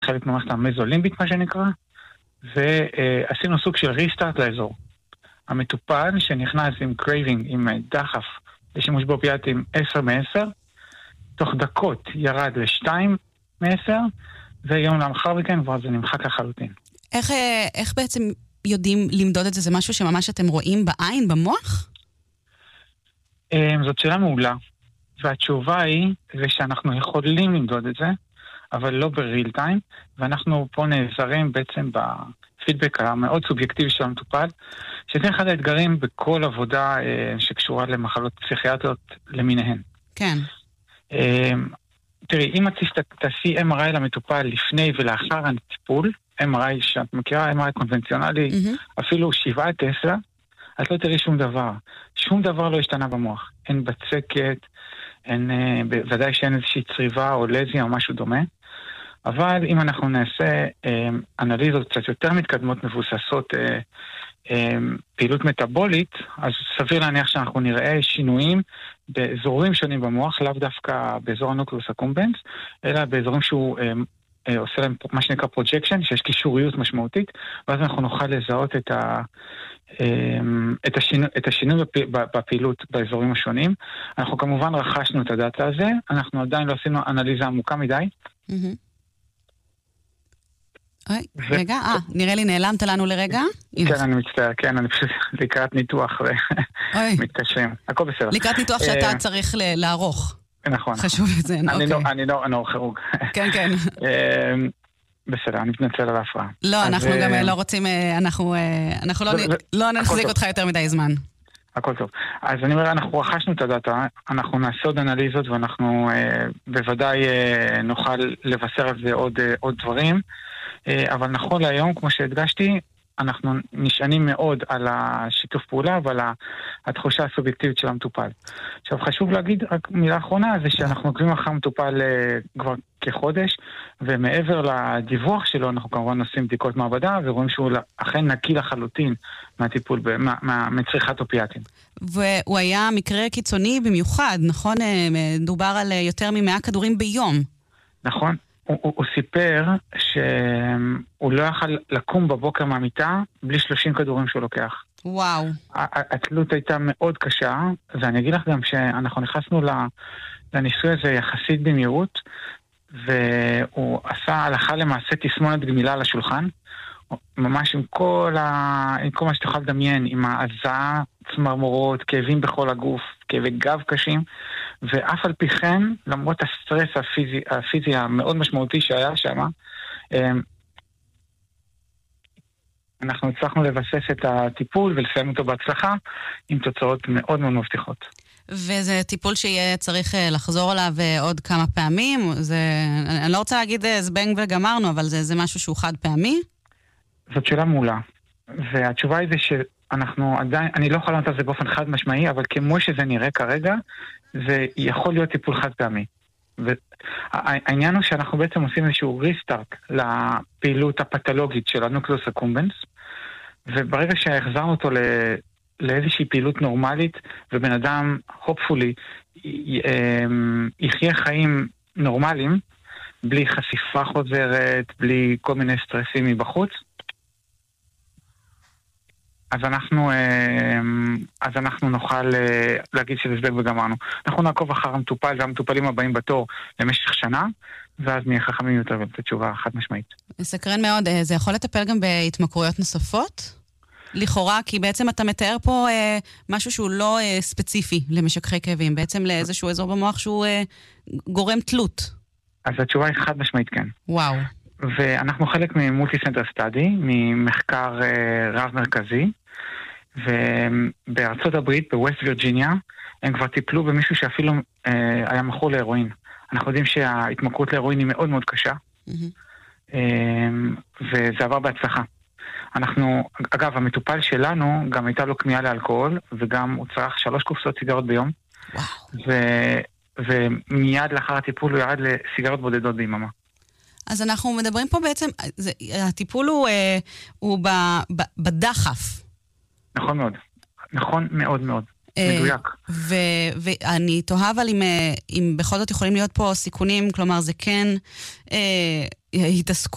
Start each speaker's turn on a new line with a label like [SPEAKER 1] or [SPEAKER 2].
[SPEAKER 1] חלק ממערכת המזולימבית מה שנקרא, ועשינו סוג של ריסטארט לאזור. המטופל שנכנס עם קרייבינג, עם דחף לשימוש באופיאטים 10 מ-10, תוך דקות ירד ל2 מ-10, ויום לאחר מכן כבר זה נמחק לחלוטין.
[SPEAKER 2] איך בעצם יודעים למדוד את זה? זה משהו שממש אתם רואים בעין, במוח?
[SPEAKER 1] זאת שאלה מעולה. והתשובה היא שאנחנו יכולים למדוד את זה, אבל לא בריל טיים, ואנחנו פה נעזרים בעצם בפידבק המאוד סובייקטיבי של המטופל, שזה אחד האתגרים בכל עבודה שקשורה למחלות פסיכיאטריות למיניהן.
[SPEAKER 2] כן.
[SPEAKER 1] תראי, אם תעשי MRI למטופל לפני ולאחר הטיפול, MRI שאת מכירה, MRI קונבנציונלי, אפילו 7-10, את לא תראי שום דבר. שום דבר לא השתנה במוח. אין בצקת, ודאי שאין איזושהי צריבה או לזיה או משהו דומה. אבל אם אנחנו נעשה אנליזות קצת יותר מתקדמות מבוססות פעילות מטאבולית, אז סביר להניח שאנחנו נראה שינויים באזורים שונים במוח, לאו דווקא באזור הנוקלוס אקומבנס, אלא באזורים שהוא עושה להם מה שנקרא פרוג'קשן, שיש קישוריות משמעותית, ואז אנחנו נוכל לזהות את השינוי בפעילות באזורים השונים. אנחנו כמובן רכשנו את הדאטה הזה, אנחנו עדיין לא עשינו אנליזה עמוקה מדי.
[SPEAKER 2] רגע, נראה לי נעלמת לנו לרגע.
[SPEAKER 1] כן, אני מצטער, כן, אני פשוט לקראת ניתוח ומתקשרים. הכל בסדר.
[SPEAKER 2] לקראת ניתוח שאתה צריך לערוך.
[SPEAKER 1] נכון.
[SPEAKER 2] חשוב את זה, אוקיי.
[SPEAKER 1] אני נוירוכירורג.
[SPEAKER 2] כן, כן.
[SPEAKER 1] בסדר, אני מתנצל על ההפרעה.
[SPEAKER 2] לא, אנחנו גם לא רוצים, אנחנו לא נחזיק אותך יותר מדי זמן.
[SPEAKER 1] הכל טוב. אז אני אומר, אנחנו רכשנו את הדאטה, אנחנו נעשה עוד אנליזות, ואנחנו בוודאי נוכל לבשר על זה עוד דברים, אבל נכון להיום, כמו שהדגשתי, אנחנו נשענים מאוד על השיתוף פעולה ועל התחושה הסובייקטיבית של המטופל. עכשיו חשוב להגיד רק מילה אחרונה, זה שאנחנו עוקבים אחר המטופל כבר כחודש, ומעבר לדיווח שלו אנחנו כמובן עושים בדיקות מעבדה, ורואים שהוא אכן נקי לחלוטין מהטיפול, מצריכת אופיאטים.
[SPEAKER 2] והוא היה מקרה קיצוני במיוחד, נכון? מדובר על יותר מ100 כדורים ביום. נכון.
[SPEAKER 1] הוא סיפר שהוא לא יכל לקום בבוקר מהמיטה בלי 30 כדורים שהוא לוקח.
[SPEAKER 2] וואו.
[SPEAKER 1] התלות הייתה מאוד קשה, ואני אגיד לך גם שאנחנו נכנסנו לניסוי הזה יחסית במהירות, והוא עשה הלכה למעשה תסמונת גמילה על השולחן, ממש עם כל מה שתוכל לדמיין, עם ההזעה, צמרמורות, כאבים בכל הגוף, כאבי גב קשים, ואף על פי כן, למרות הסטרס הפיזי המאוד משמעותי שהיה שם, אנחנו הצלחנו לבסס את הטיפול ולסיים אותו בהצלחה, עם תוצאות מאוד מאוד מבטיחות.
[SPEAKER 2] וזה טיפול שיהיה צריך לחזור עליו עוד כמה פעמים? אני לא רוצה להגיד זבנג וגמרנו, אבל זה משהו שהוא חד פעמי?
[SPEAKER 1] זאת שאלה מעולה. והתשובה היא זה שאנחנו עדיין, אני לא יכול לענות על זה באופן חד משמעי, אבל כמו שזה נראה כרגע, זה יכול להיות טיפול חד פעמי. והעניין הוא שאנחנו בעצם עושים איזשהו ריסטארט לפעילות הפתולוגית של הנוקלוס אקומבנס, וברגע שהחזרנו אותו לאיזושהי פעילות נורמלית, ובן אדם, hopefully, יחיה חיים נורמליים, בלי חשיפה חוזרת, בלי כל מיני סטרסים מבחוץ, אז אנחנו נוכל להגיד שזה זבנג וגמרנו. אנחנו נעקוב אחר המטופל והמטופלים הבאים בתור למשך שנה, ואז נהיה חכמים יותר ולתת תשובה חד משמעית.
[SPEAKER 2] מסקרן מאוד. זה יכול לטפל גם בהתמכרויות נוספות? לכאורה, כי בעצם אתה מתאר פה משהו שהוא לא ספציפי למשככי כאבים, בעצם לאיזשהו אזור במוח שהוא גורם תלות.
[SPEAKER 1] אז התשובה היא חד משמעית כן.
[SPEAKER 2] וואו.
[SPEAKER 1] ואנחנו חלק ממולטי סנטר סטאדי, ממחקר רב מרכזי, ובארצות הברית, בווסט וירג'יניה, הם כבר טיפלו במישהו שאפילו היה מכור להירואין. אנחנו יודעים שההתמכרות להירואין היא מאוד מאוד קשה, וזה עבר בהצלחה. אגב, המטופל שלנו גם הייתה לו כמיהה לאלכוהול, וגם הוא צרך 3 קופסאות סיגרות ביום.
[SPEAKER 2] וואו.
[SPEAKER 1] ומיד לאחר הטיפול הוא ירד לסיגרות בודדות ביממה.
[SPEAKER 2] אז אנחנו מדברים פה בעצם, הטיפול הוא בדחף.
[SPEAKER 1] נכון מאוד. נכון מאוד מאוד. מדויק.
[SPEAKER 2] ואני תוהה אבל אם בכל זאת יכולים להיות פה סיכונים, כלומר זה כן התעסקות